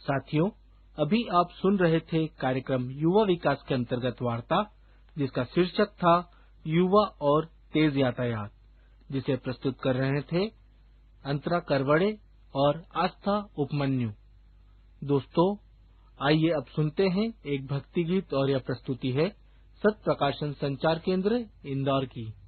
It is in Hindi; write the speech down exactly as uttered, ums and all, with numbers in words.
साथियों, अभी आप सुन रहे थे कार्यक्रम युवा विकास के अंतर्गत वार्ता, जिसका शीर्षक था युवा और तेज यातायात, जिसे प्रस्तुत कर रहे थे अंतरा करवड़े और आस्था उपमन्यु। दोस्तों, आइए अब सुनते हैं एक भक्ति गीत और यह प्रस्तुति है सत्य प्रकाशन संचार केंद्र इंदौर की।